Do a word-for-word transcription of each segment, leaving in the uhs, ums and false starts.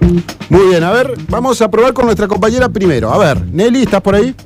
Muy bien, a ver, vamos a probar con nuestra compañera primero. A ver, Nelly, ¿estás por ahí?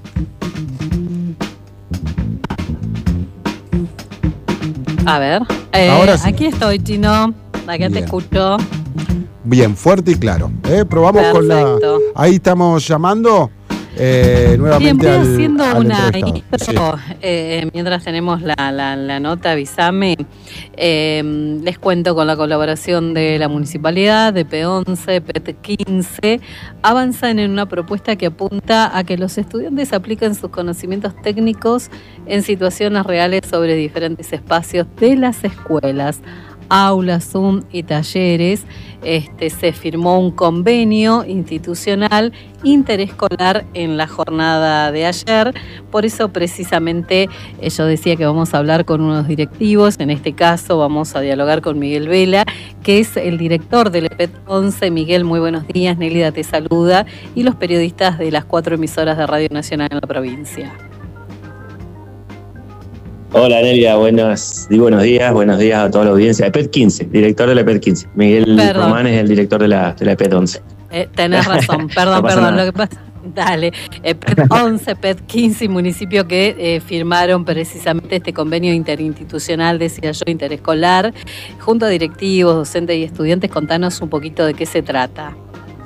A ver, eh, Ahora sí. Aquí estoy, Chino. Acá Bien. te escucho. Bien, fuerte y claro. ¿eh? Probamos Perfecto. con la... Ahí estamos llamando eh, nuevamente Bien, voy al, haciendo al una entrevistado. intro, eh, mientras tenemos la, la, la nota, avísame. Eh, les cuento con la colaboración de la Municipalidad, de P once, P E T quince, avanzan en una propuesta que apunta a que los estudiantes apliquen sus conocimientos técnicos en situaciones reales sobre diferentes espacios de las escuelas, aulas, Zoom y talleres. Este, se firmó un convenio institucional interescolar en la jornada de ayer. Por eso precisamente eh, yo decía que vamos a hablar con unos directivos. En este caso vamos a dialogar con Miguel Vela, que es el director del E P E T once. Miguel, muy buenos días. Nélida te saluda, y los periodistas de las cuatro emisoras de Radio Nacional en la provincia. Hola Nelia, buenos, buenos días, buenos días a toda la audiencia. E P E T quince, director de la E P E T quince. Miguel Perdón. Román es el director de la, de la E P E T once. Eh, tenés razón, perdón, No pasa perdón. nada. Lo que pasa, dale, E P E T once, P E T quince y municipio que eh, firmaron precisamente este convenio interinstitucional, decía yo, interescolar, junto a directivos, docentes y estudiantes. Contanos un poquito de qué se trata.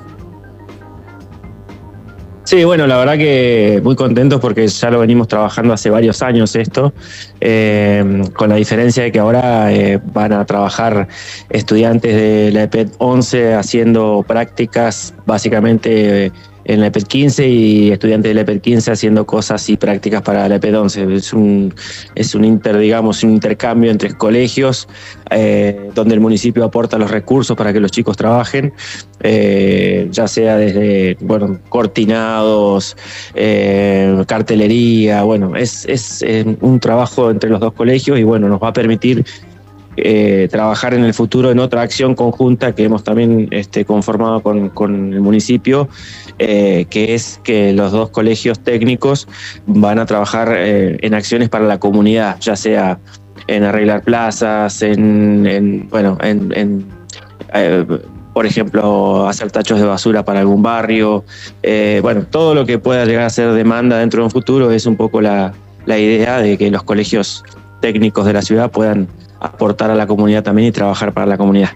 Sí, bueno, la verdad que muy contentos porque ya lo venimos trabajando hace varios años esto, eh, con la diferencia de que ahora eh, van a trabajar estudiantes de la E P E T once haciendo prácticas básicamente eh, en la E P E T quince y estudiantes de la E P E T quince haciendo cosas y prácticas para la E P E T once. Es un, es un inter, digamos, un intercambio entre colegios eh, donde el municipio aporta los recursos para que los chicos trabajen, eh, ya sea desde, bueno, cortinados, eh, cartelería. Bueno, es, es eh, un trabajo entre los dos colegios y bueno, nos va a permitir Eh, trabajar en el futuro en otra acción conjunta que hemos también este, conformado con, con el municipio, eh, que es que los dos colegios técnicos van a trabajar eh, en acciones para la comunidad, ya sea en arreglar plazas, en, en bueno, en, en eh, por ejemplo, hacer tachos de basura para algún barrio, eh, bueno, todo lo que pueda llegar a ser demanda dentro de un futuro. Es un poco la, la idea de que los colegios técnicos de la ciudad puedan aportar a la comunidad también y trabajar para la comunidad.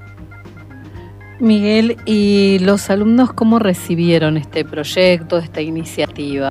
Miguel, ¿y los alumnos cómo recibieron este proyecto, esta iniciativa?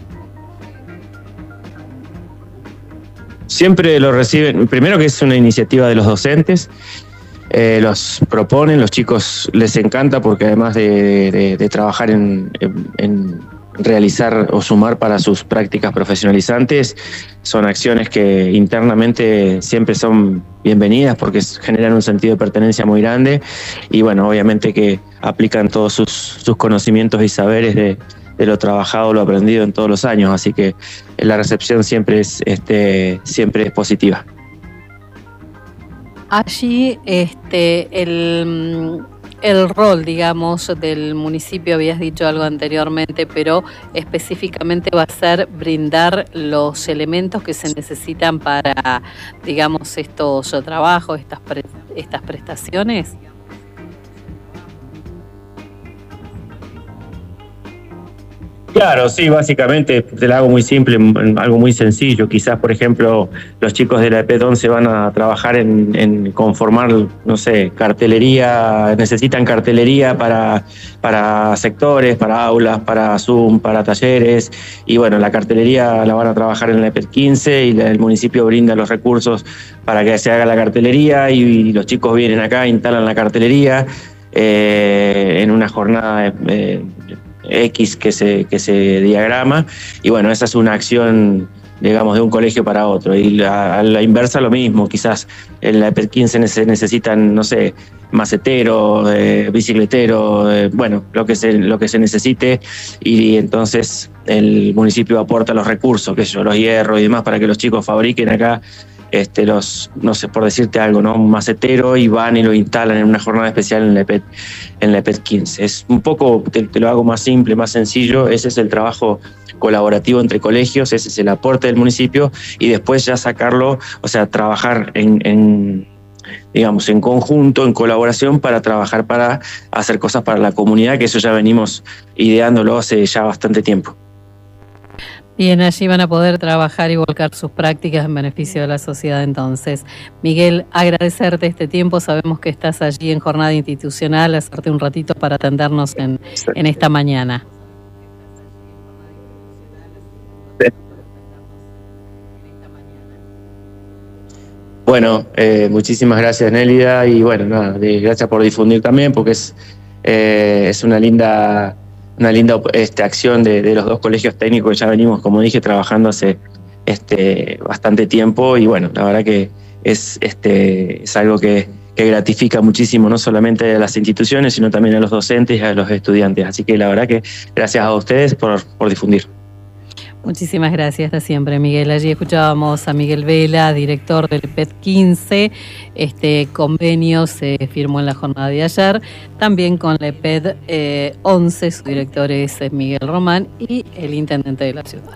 Siempre lo reciben, primero que es una iniciativa de los docentes, eh, los proponen, los chicos les encanta porque además de, de, de trabajar en, en, en realizar o sumar para sus prácticas profesionalizantes, son acciones que internamente siempre son bienvenidas porque generan un sentido de pertenencia muy grande y bueno, obviamente que aplican todos sus, sus conocimientos y saberes de, de lo trabajado, lo aprendido en todos los años, así que la recepción siempre es, este, siempre es positiva. Allí este, el... El rol, digamos, del municipio, habías dicho algo anteriormente, pero específicamente va a ser brindar los elementos que se necesitan para, digamos, estos trabajos, estas, pre- estas prestaciones. Claro, sí, básicamente te la hago muy simple, algo muy sencillo. Quizás, por ejemplo, los chicos de la E P E T once van a trabajar en, en conformar, no sé, cartelería, necesitan cartelería para, para sectores, para aulas, para Zoom, para talleres. Y bueno, la cartelería la van a trabajar en la E P E T quince y el municipio brinda los recursos para que se haga la cartelería y, y los chicos vienen acá, instalan la cartelería eh, en una jornada eh, X que se, que se diagrama y bueno, esa es una acción, digamos, de un colegio para otro. Y la, a la inversa lo mismo, quizás en la E P E T quince se necesitan, no sé, maceteros, eh, bicicleteros, eh, bueno, lo que, se, lo que se necesite y entonces el municipio aporta los recursos, que yo, los hierros y demás para que los chicos fabriquen acá Este, los, no sé, por decirte algo, ¿no? Un macetero y van y lo instalan en una jornada especial en la E P E T, en la E P E T quince. Es un poco, te, te lo hago más simple, más sencillo. Ese es el trabajo colaborativo entre colegios, ese es el aporte del municipio y después ya sacarlo, o sea, trabajar en, en, digamos, en conjunto, en colaboración, para trabajar para hacer cosas para la comunidad, que eso ya venimos ideándolo hace ya bastante tiempo. Bien, allí van a poder trabajar y volcar sus prácticas en beneficio de la sociedad entonces. Miguel, agradecerte este tiempo, sabemos que estás allí en jornada institucional, hacerte un ratito para atendernos en, en esta mañana. Bueno, eh, muchísimas gracias, Nélida, y bueno, nada, de, gracias por difundir también, porque es, eh, es una linda... una linda este, acción de, de los dos colegios técnicos. Ya venimos, como dije, trabajando hace este, bastante tiempo, y bueno, la verdad que es, este, es algo que, que gratifica muchísimo, no solamente a las instituciones, sino también a los docentes y a los estudiantes. Así que la verdad que gracias a ustedes por, por difundir. Muchísimas gracias, hasta siempre, Miguel. Allí escuchábamos a Miguel Vela, director del P E T quince. Este convenio se firmó en la jornada de ayer. También con el P E T eh, once, su director es Miguel Román y el intendente de la ciudad.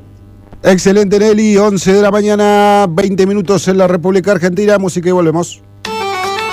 Excelente, Nelly. once de la mañana, veinte minutos en la República Argentina. Música y volvemos.